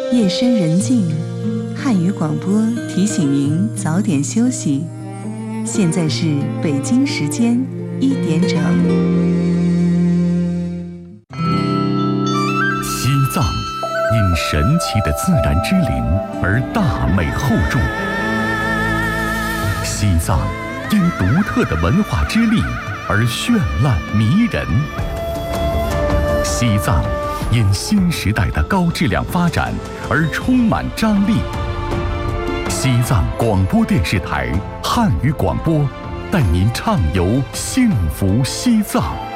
夜深人静，汉语广播提醒您早点休息。现在是北京时间1点整。 西藏因神奇的自然之灵而大美厚重，西藏因独特的文化之力而绚烂迷人，西藏因新时代的高质量发展而充满张力。西藏广播电视台汉语广播带您畅游幸福西藏。